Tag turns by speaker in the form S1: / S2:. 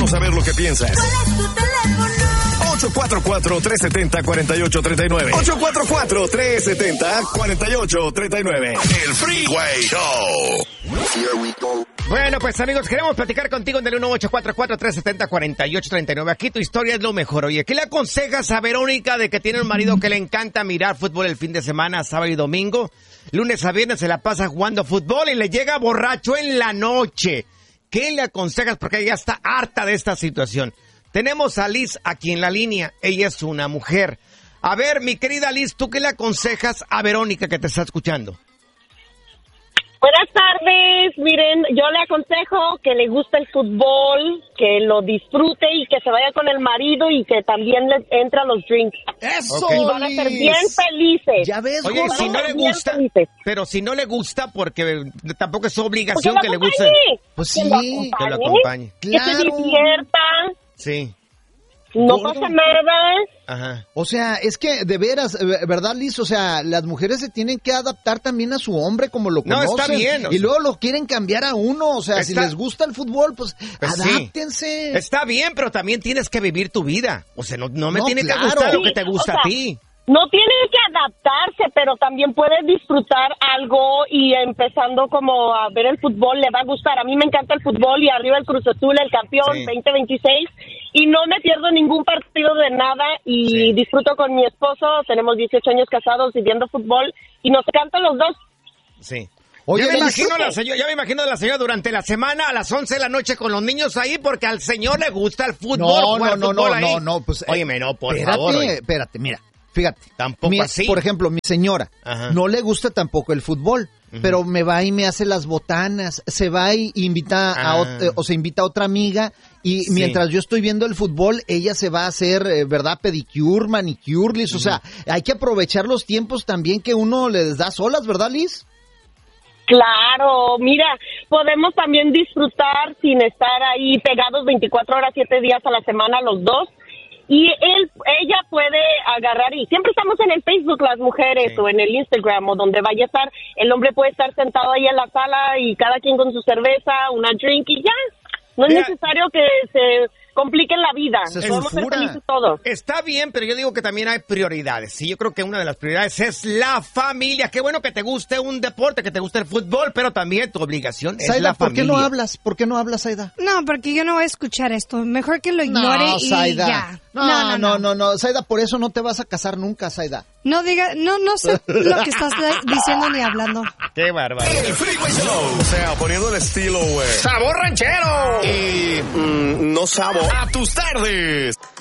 S1: Queremos saber lo que piensas.
S2: ¿Cuál es tu teléfono?
S1: 844-370-4839. 844-370-4839. El Freeway Show.
S3: Here we go.
S4: Bueno, pues amigos, queremos platicar contigo en el 1844-370-4839. Aquí tu historia es lo mejor. Oye, ¿qué le aconsejas a Verónica de que tiene un marido que le encanta mirar fútbol el fin de semana, sábado y domingo? Lunes a viernes se la pasa jugando fútbol y le llega borracho en la noche. ¿Qué le aconsejas? Porque ella está harta de esta situación. Tenemos a Liz aquí en la línea. Ella es una mujer. A ver, mi querida Liz, ¿tú qué le aconsejas a Verónica que te está escuchando?
S5: Buenas tardes, miren, yo le aconsejo que le guste el fútbol, que lo disfrute y que se vaya con el marido y que también le entre a los drinks.
S6: ¡Eso,
S5: Y van a ser
S6: Liz!
S5: bien felices.
S6: Ya ves,
S4: Oye,
S6: gorda.
S4: si no le
S5: bien
S4: gusta,
S5: felices.
S4: pero si no le gusta, porque tampoco es su obligación
S5: Pues
S4: que le guste.
S5: acompañe,
S6: Pues
S5: que
S6: sí,
S5: lo
S4: que lo
S5: acompañe,
S4: acompañe.
S5: que se
S6: Claro.
S5: divierta,
S4: Sí,
S5: no
S6: Gordo.
S5: pasa nada.
S4: ajá.
S6: O sea, es que de veras, ¿verdad, Liz? O sea, las mujeres se tienen que adaptar también a su hombre como lo
S4: No,
S6: conocen.
S4: está bien, o
S6: Y
S4: sea.
S6: luego lo quieren cambiar a uno. O sea, si
S4: Está-
S6: les gusta el fútbol, pues
S4: Pues sí.
S6: adáptense.
S4: Está bien, pero también tienes que vivir tu vida. O sea, no me
S6: No,
S4: tiene
S6: claro.
S4: que gustar lo que
S5: Sí,
S4: te gusta
S5: o sea,
S4: a ti.
S5: No tiene que adaptarse, pero también puede disfrutar algo y empezando como a ver el fútbol, le va a gustar. A mí me encanta el fútbol y arriba el Cruz Azul, el campeón
S4: Sí.
S5: 2026, y no me pierdo ningún partido de nada y
S4: Sí.
S5: disfruto con mi esposo. Tenemos 18 años casados y viendo fútbol y nos encantan los dos.
S4: Sí.
S6: Oye,
S4: ya me
S6: Liz,
S4: imagino a la señora, ya me imagino a la señora durante la semana a las 11 de la noche con los niños ahí porque al señor le gusta el fútbol. jugar fútbol ahí.
S6: no, pues...
S4: Óyeme, no, por
S6: espérate,
S4: favor. Oye.
S6: espérate, mira, fíjate.
S4: Tampoco así.
S6: Por ejemplo, mi señora
S4: Ajá.
S6: no le gusta tampoco el fútbol, pero me va y me hace las botanas, se va y invita o se invita a otra amiga y
S4: Sí.
S6: mientras yo estoy viendo el fútbol, ella se va a hacer, ¿verdad? Pedicure, manicure, Liz, o sea, hay que aprovechar los tiempos también que uno les da solas, ¿verdad, Liz?
S5: Claro, mira, podemos también disfrutar sin estar ahí pegados 24 horas, 7 días a la semana los dos. Y ella puede agarrar y siempre estamos en el Facebook las mujeres
S4: Sí.
S5: o en el Instagram o donde vaya a estar. El hombre puede estar sentado ahí en la sala y cada quien con su cerveza, una drink y ya. No es
S4: Mira,
S5: necesario que se compliquen la vida.
S6: Se
S5: Podemos ser
S6: sulfura.
S5: felices todos.
S4: Está bien, pero yo digo que también hay prioridades. Sí, yo creo que una de las prioridades es la familia. Qué bueno que te guste un deporte, que te guste el fútbol, pero también tu obligación es
S6: Saida,
S4: la
S6: ¿por
S4: familia.
S6: qué no hablas? ¿Por qué no hablas, Saida?
S7: No, porque yo no voy a escuchar esto. Mejor que lo ignore y
S6: Saida.
S7: ya.
S6: No, Saida, por eso no te vas a casar nunca, Saida.
S7: No diga, no sé lo que estás diciendo ni hablando.
S4: Qué bárbaro.
S1: El Freeway Show. O sea, poniendo el estilo, güey.
S4: ¡Sabor ranchero!
S1: Y no sabo. A tus tardes.